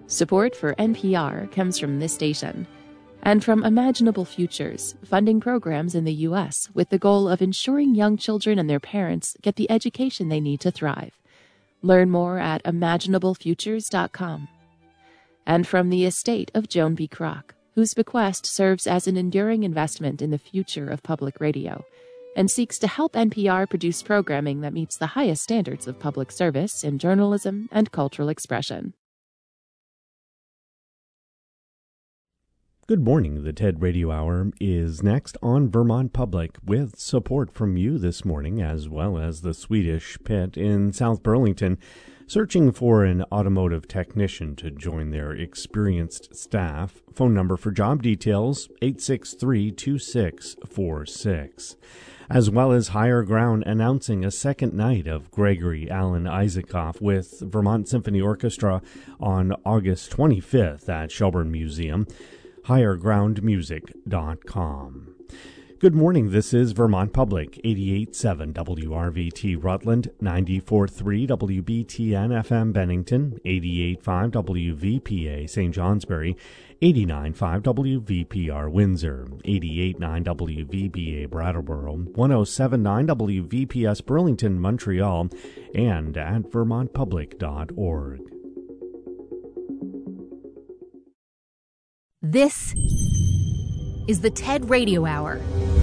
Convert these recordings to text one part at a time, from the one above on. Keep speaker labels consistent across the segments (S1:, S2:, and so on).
S1: Support for NPR comes from this station and from Imaginable Futures, funding programs in the U.S. with the goal of ensuring young children and their parents get the education they need to thrive. Learn more at imaginablefutures.com. And from the estate of Joan B. Kroc, whose bequest serves as an enduring investment in the future of public radio and seeks to help NPR produce programming that meets the highest standards of public service in journalism and cultural expression.
S2: Good morning. The TED Radio Hour is next on Vermont Public with support from you this morning, as well as the Swedish Pit in South Burlington, searching for an automotive technician to join their experienced staff. Phone number for job details, 863-2646. As well as Higher Ground announcing a second night of Gregory Alan Isaacoff with Vermont Symphony Orchestra on August 25th at Shelburne Museum. highergroundmusic.com. Good morning. This is Vermont Public, 88.7 WRVT Rutland, 94.3 WBTN FM Bennington, 88.5 WVPA St. Johnsbury, 89.5 WVPR Windsor, 88.9 WVBA Brattleboro, 107.9 WVPS Burlington, Montreal, and at vermontpublic.org.
S3: This is the TED Radio Hour.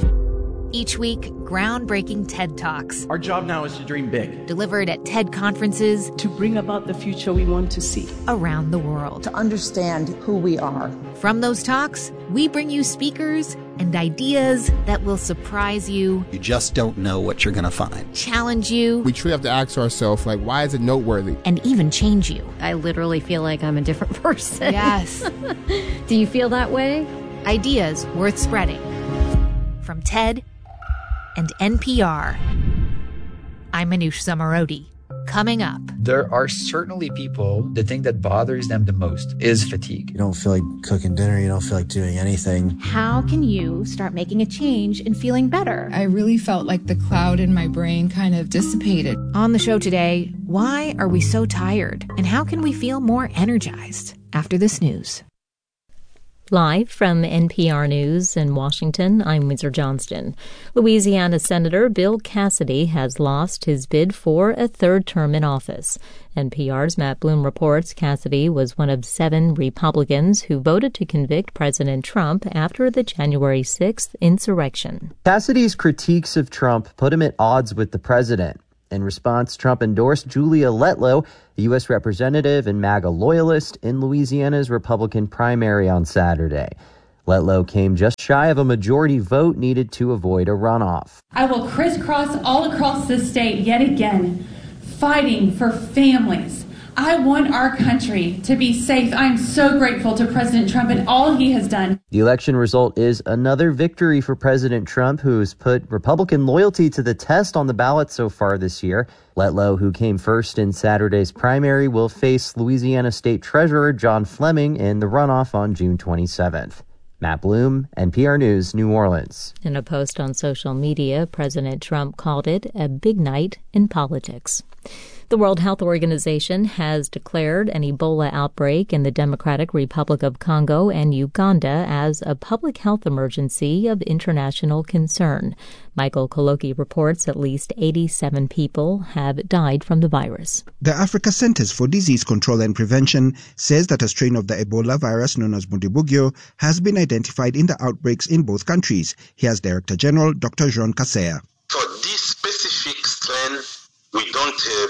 S3: Each week, groundbreaking TED Talks.
S4: Our job now is to dream big.
S3: Delivered at TED conferences.
S5: To bring about the future we want to see.
S3: Around the world.
S6: To understand who we are.
S3: From those talks, we bring you speakers and ideas that will surprise you.
S7: You just don't know what you're going to find.
S3: Challenge you.
S8: We truly have to ask ourselves, why is it noteworthy?
S3: And even change you.
S9: I literally feel like I'm a different person.
S3: Yes.
S9: Do you feel that way?
S3: Ideas worth spreading. From TED and NPR. I'm Manoush Zomorodi. Coming up.
S10: There are certainly people, the thing that bothers them the most is fatigue.
S11: You don't feel like cooking dinner. You don't feel like doing anything.
S12: How can you start making a change and feeling better?
S13: I really felt like the cloud in my brain kind of dissipated.
S3: On the show today, why are we so tired? And how can we feel more energized after this news?
S14: Live from NPR News in Washington, I'm Windsor Johnston. Louisiana Senator Bill Cassidy has lost his bid for a third term in office. NPR's Matt Bloom reports Cassidy was one of 7 Republicans who voted to convict President Trump after the January 6th insurrection.
S15: Cassidy's critiques of Trump put him at odds with the president. In response, Trump endorsed Julia Letlow, a U.S. representative and MAGA loyalist, in Louisiana's Republican primary on Saturday. Letlow came just shy of a majority vote needed to avoid a runoff.
S16: I will crisscross all across the state yet again, fighting for families. I want our country to be safe. I'm so grateful to President Trump and all he has done.
S15: The election result is another victory for President Trump, who has put Republican loyalty to the test on the ballot so far this year. Letlow, who came first in Saturday's primary, will face Louisiana State Treasurer John Fleming in the runoff on June 27th. Matt Bloom, NPR News, New Orleans.
S14: In a post on social media, President Trump called it a big night in politics. The World Health Organization has declared an Ebola outbreak in the Democratic Republic of Congo and Uganda as a public health emergency of international concern. Michael Koloki reports at least 87 people have died from the virus.
S17: The Africa Centers for Disease Control and Prevention says that a strain of the Ebola virus known as Bundibugyo has been identified in the outbreaks in both countries. Here's Director General Dr. Jean Kaseya.
S18: For this specific strain, we don't have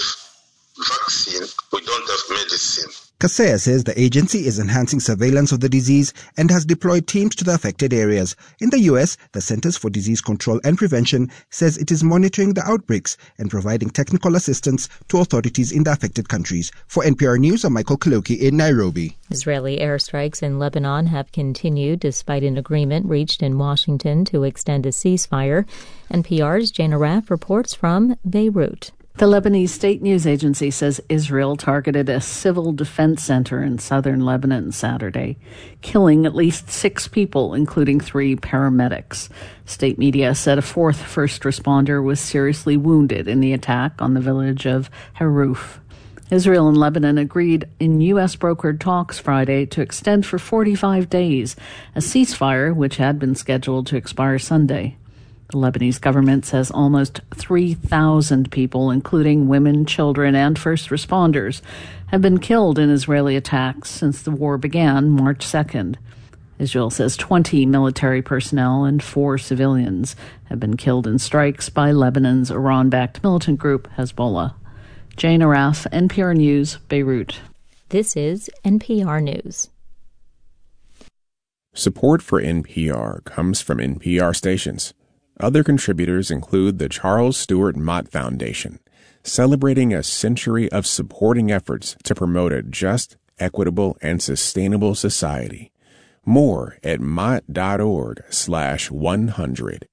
S18: vaccine, we don't have medicine.
S17: Kaseya says the agency is enhancing surveillance of the disease and has deployed teams to the affected areas. In the U.S., the Centers for Disease Control and Prevention says it is monitoring the outbreaks and providing technical assistance to authorities in the affected countries. For NPR News, I'm Michael Koloki in Nairobi.
S14: Israeli airstrikes in Lebanon have continued despite an agreement reached in Washington to extend a ceasefire. NPR's Jane Araf reports from Beirut.
S5: The Lebanese state news agency says Israel targeted a civil defense center in southern Lebanon Saturday, killing at least 6 people, including 3 paramedics. State media said a 4th first responder was seriously wounded in the attack on the village of Haruf. Israel and Lebanon agreed in U.S.-brokered talks Friday to extend for 45 days a ceasefire which had been scheduled to expire Sunday. The Lebanese government says almost 3,000 people, including women, children, and first responders, have been killed in Israeli attacks since the war began March 2nd. Israel says 20 military personnel and 4 civilians have been killed in strikes by Lebanon's Iran-backed militant group Hezbollah. Jane Araf, NPR News, Beirut.
S14: This is NPR News.
S4: Support for NPR comes from NPR stations. Other contributors include the Charles Stewart Mott Foundation, celebrating a century of supporting efforts to promote a just, equitable, and sustainable society. More at mott.org/100.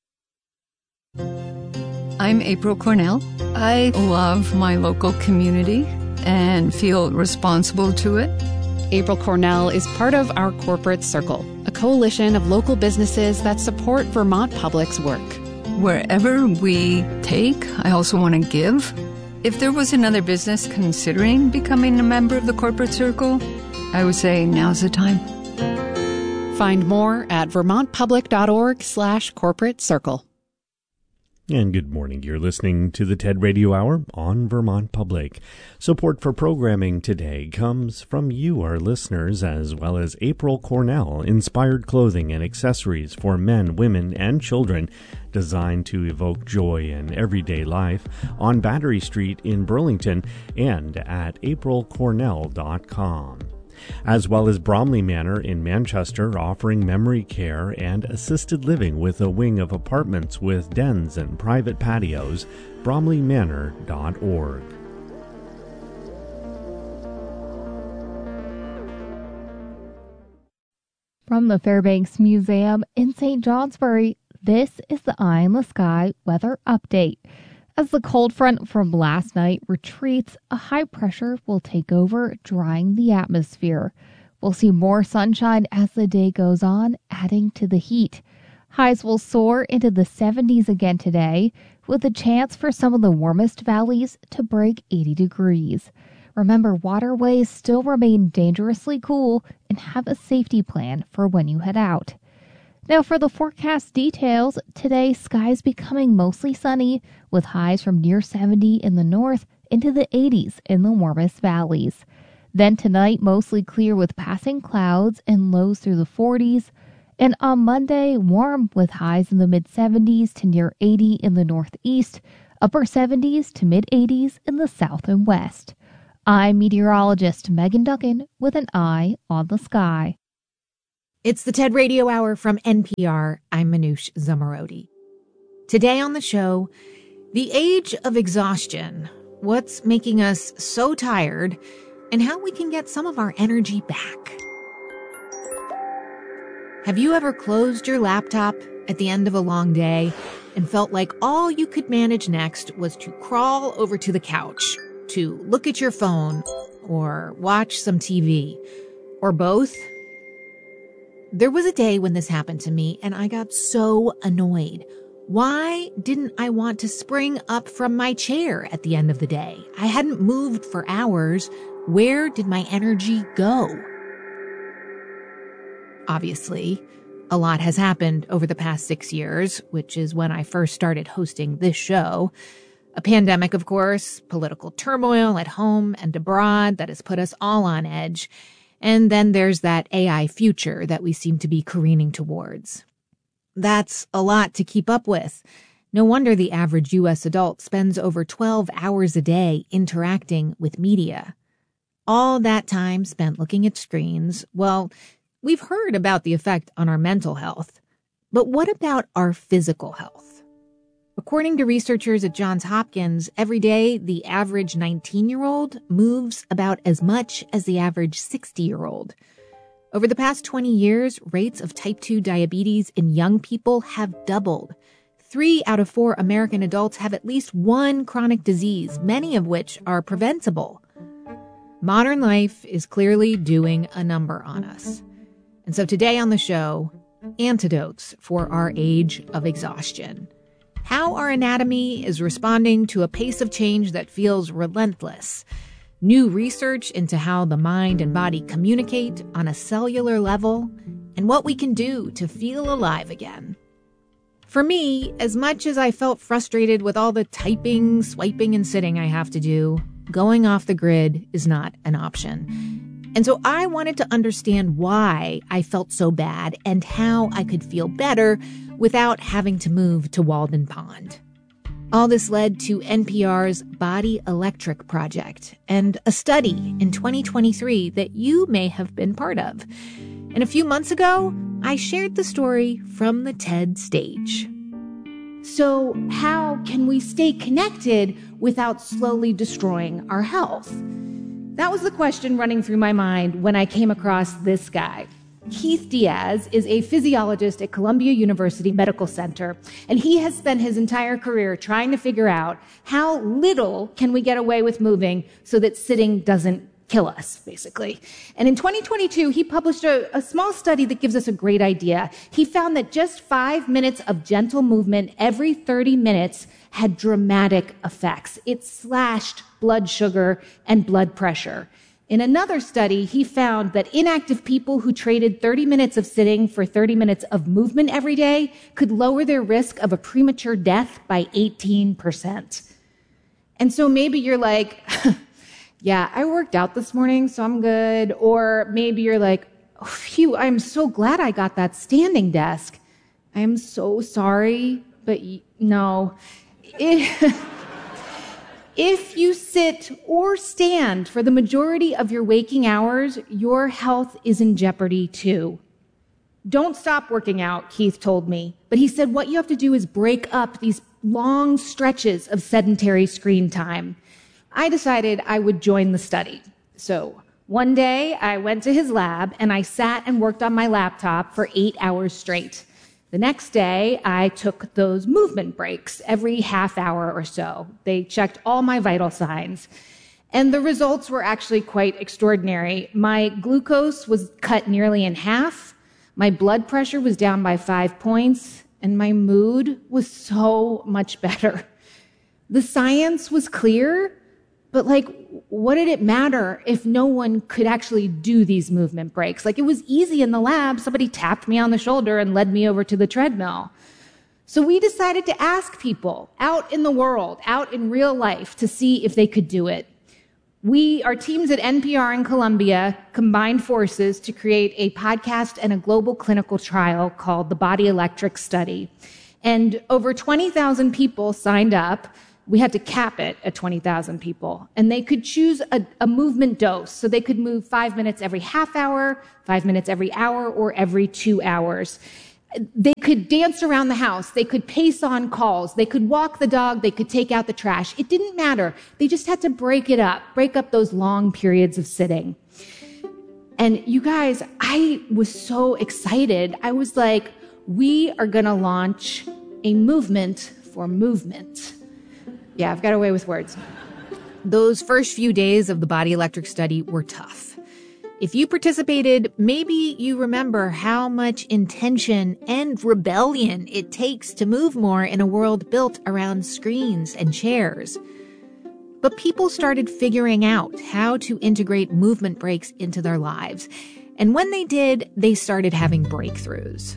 S19: I'm April Cornell. I love my local community and feel responsible to it.
S20: April Cornell is part of Our Corporate Circle, a coalition of local businesses that support Vermont Public's work.
S19: Wherever we take, I also want to give. If there was another business considering becoming a member of the Corporate Circle, I would say now's the time.
S20: Find more at vermontpublic.org/corporate circle.
S2: And good morning. You're listening to the TED Radio Hour on Vermont Public. Support for programming today comes from you, our listeners, as well as April Cornell, inspired clothing and accessories for men, women, and children designed to evoke joy in everyday life on Battery Street in Burlington and at aprilcornell.com. As well as Bromley Manor in Manchester, offering memory care and assisted living with a wing of apartments with dens and private patios, bromleymanor.org.
S21: From the Fairbanks Museum in St. Johnsbury, this is the Eye in the Sky weather update. As the cold front from last night retreats, a high pressure will take over, drying the atmosphere. We'll see more sunshine as the day goes on, adding to the heat. Highs will soar into the 70s again today, with a chance for some of the warmest valleys to break 80 degrees. Remember, waterways still remain dangerously cool, and have a safety plan for when you head out. Now for the forecast details, today skies becoming mostly sunny with highs from near 70 in the north into the 80s in the warmest valleys. Then tonight mostly clear with passing clouds and lows through the 40s. And on Monday, warm with highs in the mid-70s to near 80 in the northeast, upper 70s to mid-80s in the south and west. I'm meteorologist Megan Duncan with an eye on the sky.
S3: It's the TED Radio Hour from NPR. I'm Manoush Zomorodi. Today on the show, the age of exhaustion, what's making us so tired, and how we can get some of our energy back. Have you ever closed your laptop at the end of a long day and felt like all you could manage next was to crawl over to the couch, to look at your phone, or watch some TV, or both? There was a day when this happened to me, and I got so annoyed. Why didn't I want to spring up from my chair at the end of the day? I hadn't moved for hours. Where did my energy go? Obviously, a lot has happened over the past 6 years, which is when I first started hosting this show. A pandemic, of course, political turmoil at home and abroad that has put us all on edge. And then there's that AI future that we seem to be careening towards. That's a lot to keep up with. No wonder the average U.S. adult spends over 12 hours a day interacting with media. All that time spent looking at screens, well, we've heard about the effect on our mental health. But what about our physical health? According to researchers at Johns Hopkins, every day the average 19-year-old moves about as much as the average 60-year-old. Over the past 20 years, rates of type 2 diabetes in young people have doubled. 3 out of 4 American adults have at least one chronic disease, many of which are preventable. Modern life is clearly doing a number on us. And so today on the show, antidotes for our age of exhaustion. How our anatomy is responding to a pace of change that feels relentless. new research into how the mind and body communicate on a cellular level, and what we can do to feel alive again. For me, as much as I felt frustrated with all the typing, swiping, and sitting I have to do, going off the grid is not an option. And so I wanted to understand why I felt so bad and how I could feel better without having to move to Walden Pond. All this led to NPR's Body Electric project and a study in 2023 that you may have been part of. And a few months ago, I shared the story from the TED stage.
S12: So how can we stay connected without slowly destroying our health? That was the question running through my mind when I came across this guy. Keith Diaz is a physiologist at Columbia University Medical Center, and he has spent his entire career trying to figure out how little can we get away with moving so that sitting doesn't kill us, basically. And in 2022, he published a small study that gives us a great idea. He found that just 5 minutes of gentle movement every 30 minutes had dramatic effects. It slashed blood sugar and blood pressure. In another study, he found that inactive people who traded 30 minutes of sitting for 30 minutes of movement every day could lower their risk of a premature death by 18%. And so maybe you're like, yeah, I worked out this morning, so I'm good. Or maybe you're like, oh, phew, I'm so glad I got that standing desk. I am so sorry, but no. If you sit or stand for the majority of your waking hours, your health is in jeopardy too. Don't stop working out, Keith told me. But he said what you have to do is break up these long stretches of sedentary screen time. I decided I would join the study. So one day I went to his lab and I sat and worked on my laptop for 8 hours straight. The next day I took those movement breaks every half hour or so. They checked all my vital signs. And the results were actually quite extraordinary. My glucose was cut nearly in half. My blood pressure was down by 5 points. And my mood was so much better. The science was clear. But what did it matter if no one could actually do these movement breaks? It was easy in the lab. Somebody tapped me on the shoulder and led me over to the treadmill. So we decided to ask people out in the world, out in real life, to see if they could do it. Our teams at NPR and Columbia combined forces to create a podcast and a global clinical trial called the Body Electric Study. And over 20,000 people signed up. We had to cap it at 20,000 people. And they could choose a movement dose. So they could move 5 minutes every half hour, 5 minutes every hour, or every 2 hours. They could dance around the house. They could pace on calls. They could walk the dog. They could take out the trash. It didn't matter. They just had to break up those long periods of sitting. And you guys, I was so excited. I was like, we are going to launch a movement for movement. Yeah, I've got away with words. Those first few days of the Body Electric study were tough. If you participated, maybe you remember how much intention and rebellion it takes to move more in a world built around screens and chairs. But people started figuring out how to integrate movement breaks into their lives. And when they did, they started having breakthroughs.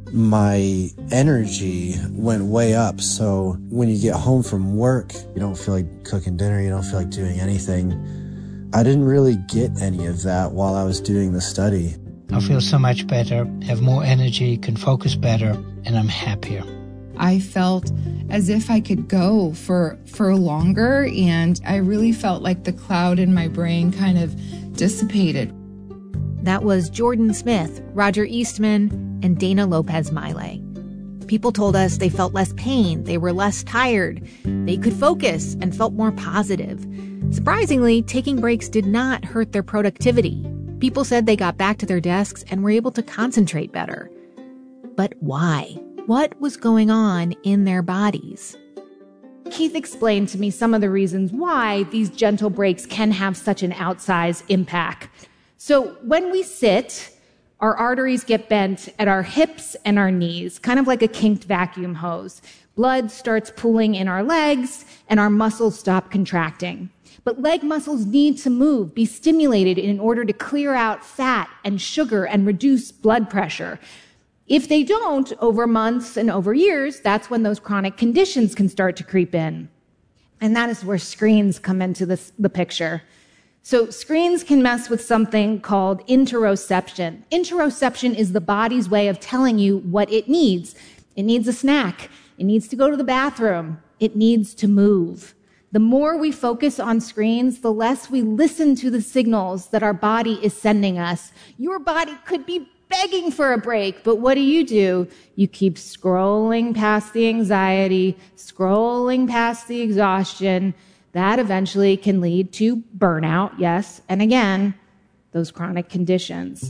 S11: My energy went way up. So when you get home from work, you don't feel like cooking dinner, you don't feel like doing anything. I didn't really get any of that while I was doing the study.
S1: I feel so much better, have more energy, can focus better, and I'm happier.
S13: I felt as if I could go for longer, and I really felt like the cloud in my brain kind of dissipated.
S3: That was Jordan Smith, Roger Eastman, and Dana Lopez-Miley. People told us they felt less pain, they were less tired, they could focus and felt more positive. Surprisingly, taking breaks did not hurt their productivity. People said they got back to their desks and were able to concentrate better. But why? What was going on in their bodies?
S12: Keith explained to me some of the reasons why these gentle breaks can have such an outsized impact. So when we sit, our arteries get bent at our hips and our knees, kind of like a kinked vacuum hose. Blood starts pooling in our legs, and our muscles stop contracting. But leg muscles need to move, be stimulated in order to clear out fat and sugar and reduce blood pressure. If they don't, over months and over years, that's when those chronic conditions can start to creep in. And that is where screens come into the picture. So screens can mess with something called interoception. Interoception is the body's way of telling you what it needs. It needs a snack. It needs to go to the bathroom. It needs to move. The more we focus on screens, the less we listen to the signals that our body is sending us. Your body could be begging for a break, but what do? You keep scrolling past the anxiety, scrolling past the exhaustion. That eventually can lead to burnout, yes, and again, those chronic conditions.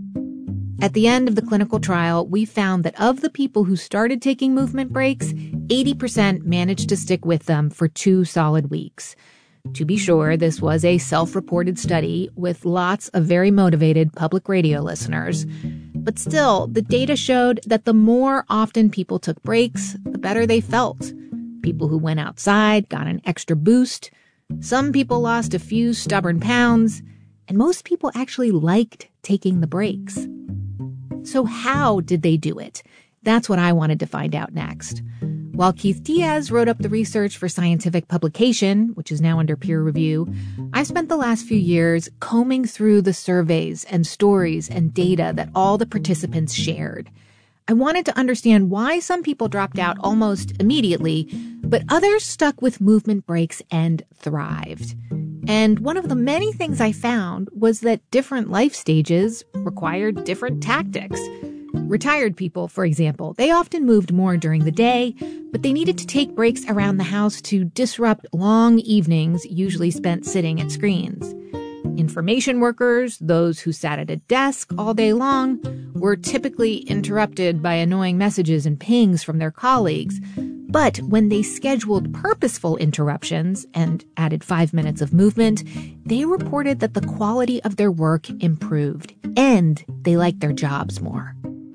S3: At the end of the clinical trial, we found that of the people who started taking movement breaks, 80% managed to stick with them for 2 solid weeks. To be sure, this was a self-reported study with lots of very motivated public radio listeners. But still, the data showed that the more often people took breaks, the better they felt. People who went outside got an extra boost. Some people lost a few stubborn pounds. And most people actually liked taking the breaks. So how did they do it? That's what I wanted to find out next. While Keith Diaz wrote up the research for scientific publication, which is now under peer review, I've spent the last few years combing through the surveys and stories and data that all the participants shared. I wanted to understand why some people dropped out almost immediately, but others stuck with movement breaks and thrived. And one of the many things I found was that different life stages required different tactics. Retired people, for example, they often moved more during the day, but they needed to take breaks around the house to disrupt long evenings usually spent sitting at screens. Information workers, those who sat at a desk all day long, were typically interrupted by annoying messages and pings from their colleagues. But when they scheduled purposeful interruptions and added 5 minutes of movement, they reported that the quality of their work improved and they liked their jobs more.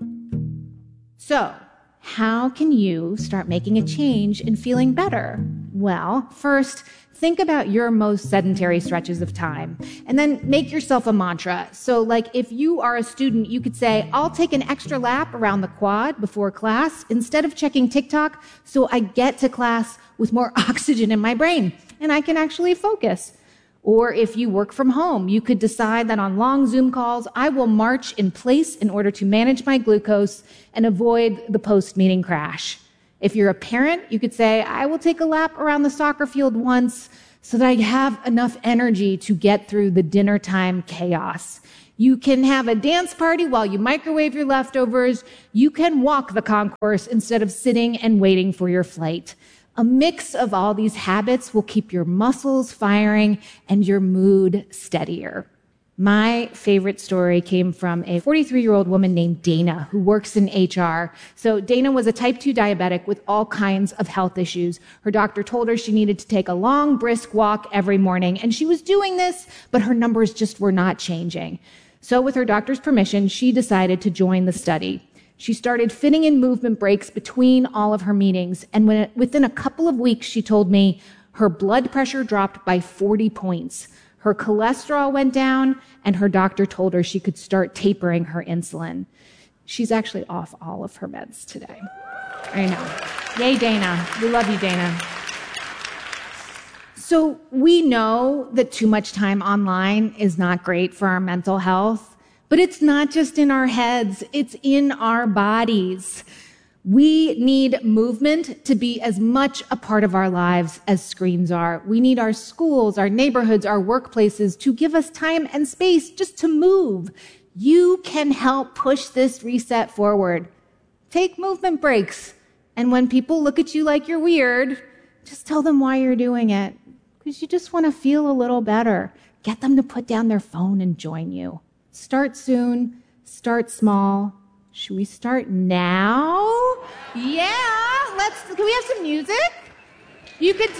S12: So, how can you start making a change and feeling better? Well, first, think about your most sedentary stretches of time and then make yourself a mantra. So like if you are a student, you could say, I'll take an extra lap around the quad before class instead of checking TikTok so I get to class with more oxygen in my brain and I can actually focus. Or if you work from home, you could decide that on long Zoom calls, I will march in place in order to manage my glucose and avoid the post-meeting crash. If you're a parent, you could say, I will take a lap around the soccer field once so that I have enough energy to get through the dinner time chaos. You can have a dance party while you microwave your leftovers. You can walk the concourse instead of sitting and waiting for your flight. A mix of all these habits will keep your muscles firing and your mood steadier. My favorite story came from a 43-year-old woman named Dana who works in HR. So Dana was a type 2 diabetic with all kinds of health issues. Her doctor told her she needed to take a long, brisk walk every morning, and she was doing this, but her numbers just were not changing. So with her doctor's permission, she decided to join the study. She started fitting in movement breaks between all of her meetings, and within a couple of weeks, she told me her blood pressure dropped by 40 points. Her cholesterol went down, and her doctor told her she could start tapering her insulin. She's actually off all of her meds today. I know. Yay, Dana. We love you, Dana. So we know that too much time online is not great for our mental health. But it's not just in our heads, it's in our bodies. We need movement to be as much a part of our lives as screens are. We need our schools, our neighborhoods, our workplaces to give us time and space just to move. You can help push this reset forward. Take movement breaks. And when people look at you like you're weird, just tell them why you're doing it. Because you just want to feel a little better. Get them to put down their phone and join you. Start soon, start small. Should we start now? Yeah, can we have some music? You could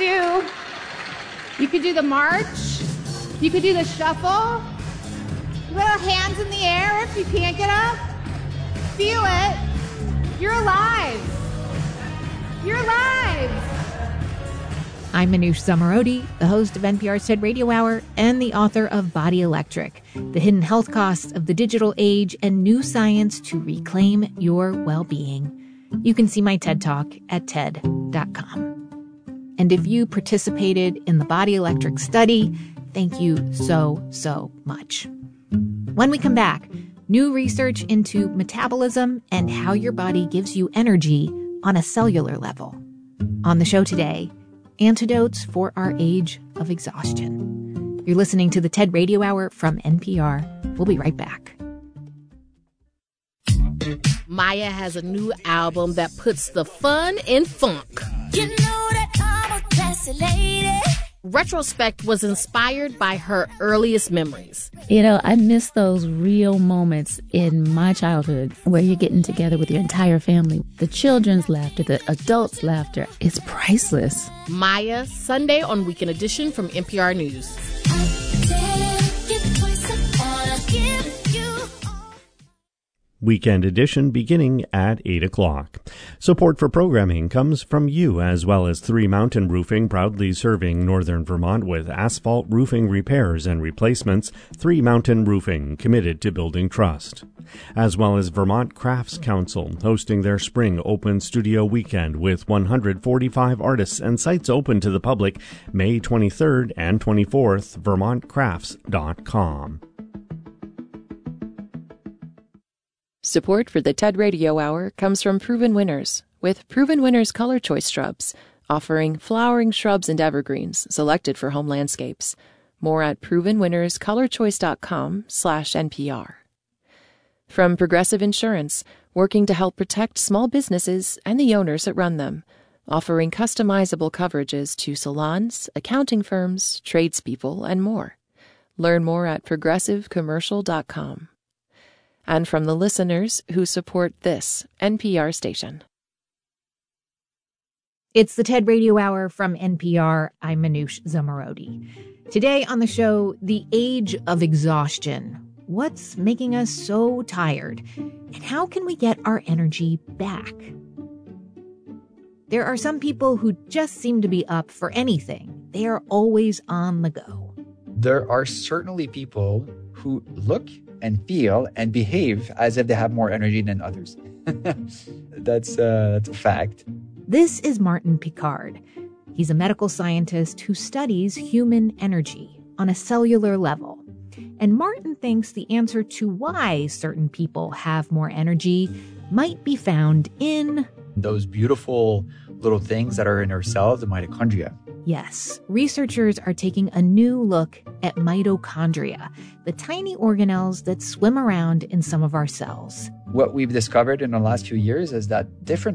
S12: do the march. You could do the shuffle. Little hands in the air if you can't get up. Feel it. You're alive. You're alive.
S3: I'm Manoush Zomorodi, the host of NPR's TED Radio Hour and the author of Body Electric, The Hidden Health Costs of the Digital Age and New Science to Reclaim Your Well-Being. You can see my TED Talk at TED.com. And if you participated in the Body Electric study, thank you so, so much. When we come back, new research into metabolism and how your body gives you energy on a cellular level. On the show today, antidotes for our age of exhaustion. You're listening to the TED Radio Hour from NPR. We'll be right back.
S6: Maya has a new album that puts the fun in funk. You know that I'm a classy lady. Retrospect was inspired by her earliest memories.
S22: You know, I miss those real moments in my childhood where you're getting together with your entire family. The children's laughter, the adults' laughter, it's priceless.
S6: Maya, Sunday on Weekend Edition from NPR News.
S2: Weekend Edition beginning at 8 o'clock. Support for programming comes from you, as well as 3 Mountain Roofing, proudly serving northern Vermont with asphalt roofing repairs and replacements. 3 Mountain Roofing, committed to building trust. As well as Vermont Crafts Council, hosting their spring open studio weekend with 145 artists and sites open to the public May 23rd and 24th, vermontcrafts.com.
S23: Support for the TED Radio Hour comes from Proven Winners, with Proven Winners Color Choice Shrubs, offering flowering shrubs and evergreens selected for home landscapes. More at provenwinnerscolorchoice.com/NPR. From Progressive Insurance, working to help protect small businesses and the owners that run them, offering customizable coverages to salons, accounting firms, tradespeople, and more. Learn more at progressivecommercial.com. And from the listeners who support this NPR station.
S3: It's the TED Radio Hour from NPR. I'm Manoush Zomorodi. Today on the show, the age of exhaustion. What's making us so tired? And how can we get our energy back? There are some people who just seem to be up for anything. They are always on the go.
S10: There are certainly people who look and feel and behave as if they have more energy than others. That's a fact.
S3: This is Martin Picard. He's a medical scientist who studies human energy on a cellular level. And Martin thinks the answer to why certain people have more energy might be found in
S10: those beautiful little things that are in our cells, the mitochondria.
S3: Yes, researchers are taking a new look at mitochondria, the tiny organelles that swim around in some of our cells.
S10: What we've discovered in the last few years is that different